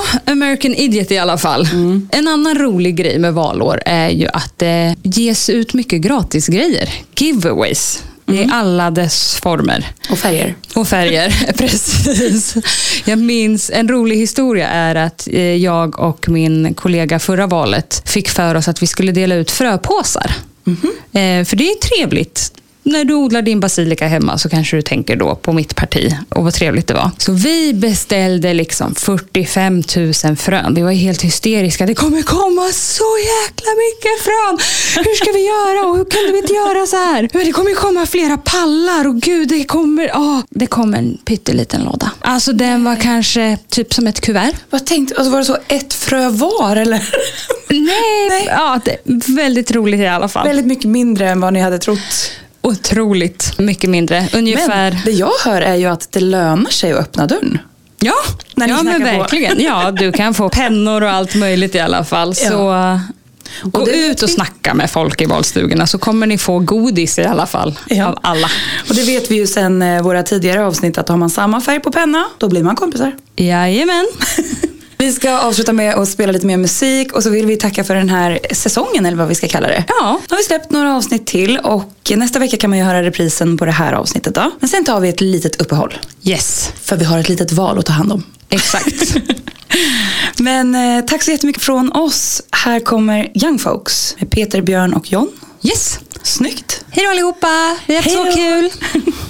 American Idiot i alla fall. En annan rolig grej med valår är ju att det ges ut mycket gratis grejer. Giveaways. I alla dess former. Och färger, precis. Jag minns en rolig historia är att jag och min kollega förra valet fick för oss att vi skulle dela ut fröpåsar. För det är trevligt. När du odlar din basilika hemma så kanske du tänker då på mitt parti och vad trevligt det var. Så vi beställde liksom 45 000 frön. Vi var helt hysteriska. Det kommer komma så jäkla mycket frön. Hur ska vi göra och hur kunde vi inte göra så här? Men det kommer komma flera pallar och gud det kom en pytteliten låda. Alltså den var kanske typ som ett kuvert. Vad tänkte, alltså var det så ett frö var eller? Nej. Ja, det är väldigt roligt i alla fall. Väldigt mycket mindre än vad ni hade trott. Otroligt mycket mindre, ungefär. Men det jag hör är ju att det lönar sig att öppna dörren. Ja, men på. verkligen. Ja, du kan få pennor och allt möjligt i alla fall. Så gå ut och snacka med folk i valstugorna så kommer ni få godis i alla fall av alla. Och det vet vi ju sen våra tidigare avsnitt att har man samma färg på penna, då blir man kompisar. Jajamän. Vi ska avsluta med att spela lite mer musik och så vill vi tacka för den här säsongen eller vad vi ska kalla det. Ja. Nu har vi släppt några avsnitt till och nästa vecka kan man ju höra reprisen på det här avsnittet då. Men sen tar vi ett litet uppehåll. Yes. För vi har ett litet val att ta hand om. Exakt. Men tack så jättemycket från oss. Här kommer Young Folks med Peter, Björn och John. Yes. Snyggt. Hej då allihopa. Det är så kul.